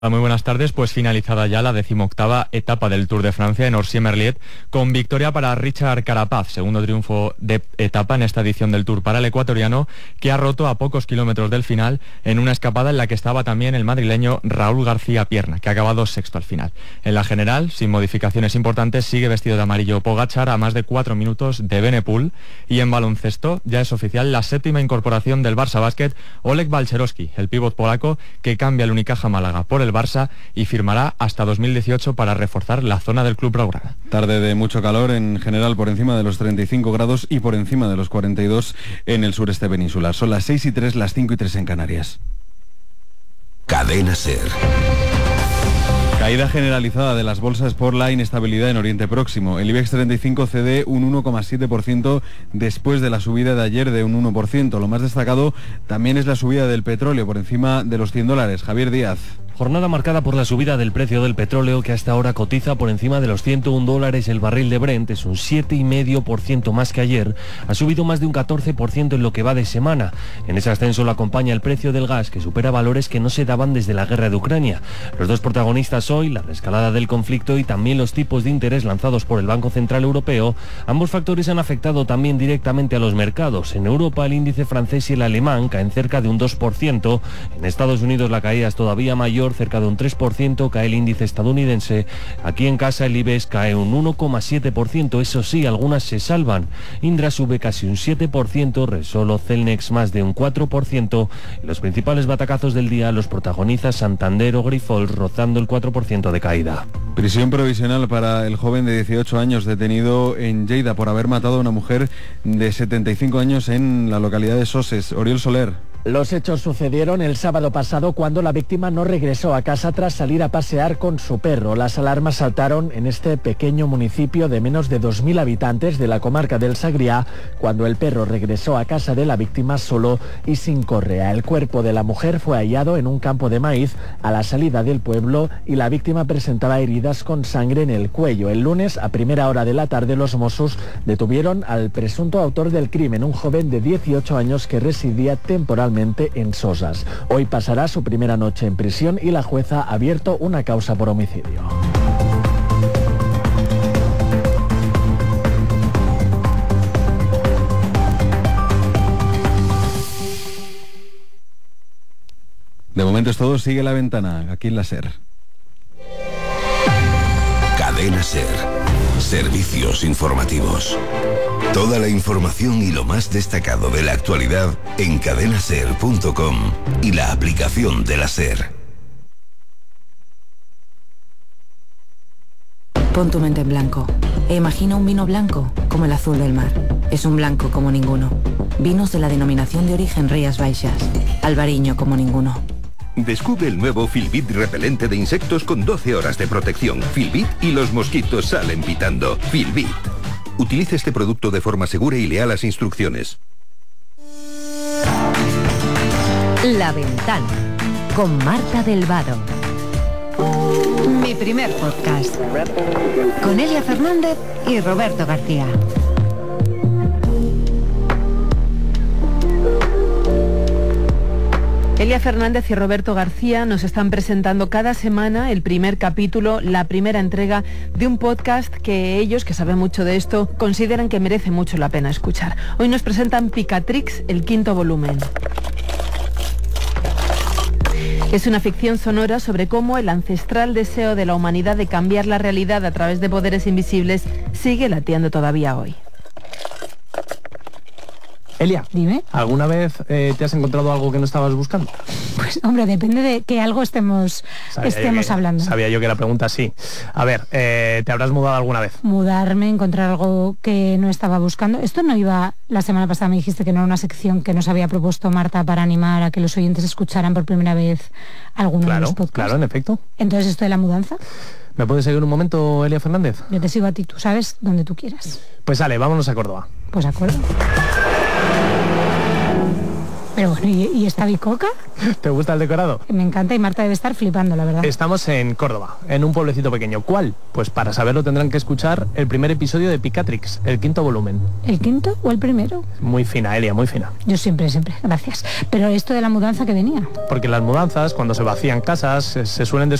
Muy buenas tardes, pues finalizada ya la 18ª etapa del Tour de Francia en Orsier-Merliet, con victoria para Richard Carapaz, segundo triunfo de etapa en esta edición del Tour para el ecuatoriano, que ha roto a pocos kilómetros del final en una escapada en la que estaba también el madrileño Raúl García Pierna, que ha acabado sexto al final. En la general, sin modificaciones importantes, sigue vestido de amarillo Pogačar a más de 4 minutos de Benepul, y en baloncesto ya es oficial la 7ª incorporación del Barça Basket, Oleg Balcerowski, el pívot polaco que cambia el Unicaja Málaga por el Barça y firmará hasta 2018 para reforzar la zona del club blaugrana. Tarde de mucho calor, en general por encima de los 35 grados y por encima de los 42 en el sureste peninsular. Son las 6:03, las 5:03 en Canarias. Cadena SER. Caída generalizada de las bolsas por la inestabilidad en Oriente Próximo. El IBEX 35 cede un 1,7% después de la subida de ayer de un 1%. Lo más destacado también es la subida del petróleo por encima de los $100. Javier Díaz. Jornada marcada por la subida del precio del petróleo, que hasta ahora cotiza por encima de los $101 el barril de Brent. Es un 7,5% más que ayer. Ha subido más de un 14% en lo que va de semana. En ese ascenso lo acompaña el precio del gas, que supera valores que no se daban desde la guerra de Ucrania. Los dos protagonistas hoy, la reescalada del conflicto y también los tipos de interés lanzados por el Banco Central Europeo. Ambos factores han afectado también directamente a los mercados. En Europa, el índice francés y el alemán caen cerca de un 2%. En Estados Unidos la caída es todavía mayor, cerca de un 3%, cae el índice estadounidense. Aquí en casa el IBEX cae un 1,7%, eso sí, algunas se salvan. Indra sube casi un 7%, Resol o Celnex más de un 4%, y los principales batacazos del día los protagoniza Santander o Grifols, rozando el 4% de caída. Prisión provisional para el joven de 18 años detenido en Lleida por haber matado a una mujer de 75 años en la localidad de Soses. Oriol Soler. Los hechos sucedieron el sábado pasado cuando la víctima no regresó a casa tras salir a pasear con su perro. Las alarmas saltaron en este pequeño municipio de menos de 2.000 habitantes de la comarca del Sagrià cuando el perro regresó a casa de la víctima solo y sin correa. El cuerpo de la mujer fue hallado en un campo de maíz a la salida del pueblo y la víctima presentaba heridas con sangre en el cuello. El lunes, a primera hora de la tarde, los Mossos detuvieron al presunto autor del crimen, un joven de 18 años que residía temporalmente en Sosas. Hoy pasará su primera noche en prisión y la jueza ha abierto una causa por homicidio. De momento es todo, sigue La Ventana, aquí en la SER. Cadena SER. Servicios informativos. Toda la información y lo más destacado de la actualidad en cadenaser.com y la aplicación de la SER. Pon tu mente en blanco e imagina un vino blanco como el azul del mar. Es un blanco como ninguno. Vinos de la denominación de origen Rías Baixas. Albariño como ninguno. Descubre el nuevo Filbit repelente de insectos con 12 horas de protección. Filbit y los mosquitos salen pitando. Filbit. Utilice este producto de forma segura y lea las instrucciones. La Ventana, con Marta del Vado. Mi primer podcast. Con Elia Fernández y Roberto García. Elia Fernández y Roberto García nos están presentando cada semana el primer capítulo, la primera entrega de un podcast que ellos, que saben mucho de esto, consideran que merece mucho la pena escuchar. Hoy nos presentan Picatrix, el 5º volumen. Es una ficción sonora sobre cómo el ancestral deseo de la humanidad de cambiar la realidad a través de poderes invisibles sigue latiendo todavía hoy. Elia, dime. ¿Alguna vez te has encontrado algo que no estabas buscando? Pues hombre, depende de qué algo estemos hablando. Sabía yo que la pregunta sí. A ver, ¿te habrás mudado alguna vez? Mudarme, encontrar algo que no estaba buscando. Esto no iba, la semana pasada me dijiste que no era una sección que nos había propuesto Marta para animar a que los oyentes escucharan por primera vez alguno de los podcasts. Claro, en efecto. Entonces, ¿esto de la mudanza? ¿Me puedes seguir un momento, Elia Fernández? Yo te sigo a ti, tú sabes, donde tú quieras. Pues sale, vámonos a Córdoba. Pues de acuerdo. Pero bueno, ¿y esta bicoca? ¿Te gusta el decorado? Me encanta y Marta debe estar flipando, la verdad. Estamos en Córdoba, en un pueblecito pequeño. ¿Cuál? Pues para saberlo tendrán que escuchar el primer episodio de Picatrix, el 5º volumen. ¿El 5º o el primero? Muy fina, Elia, muy fina. Yo siempre, gracias. Pero esto de la mudanza que venía. Porque las mudanzas, cuando se vacían casas, se suelen